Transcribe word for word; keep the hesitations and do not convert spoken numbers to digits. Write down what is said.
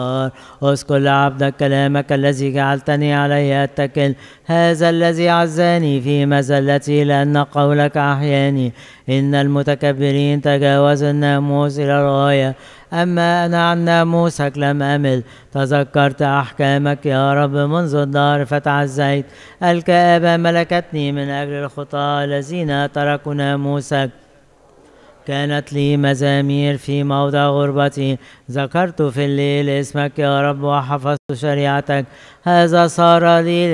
اذكر لعبدك كلامك الذي جعلتني عليه أتكل، هذا الذي عزاني في مزلتي لأن قولك أحياني. إن المتكبرين تجاوزوا الناموس إلى الغاية، أما أنا عن ناموسك لم أمل. تذكرت أحكامك يا رب منذ الدهر فتعزيت، الكآبة ملكتني من أجل الخطاة الذين تركوا ناموسك. كانت لي مزامير في موضع غربتي، ذكرت في الليل اسمك يا رب وحفظت شريعتك، هذا صار لي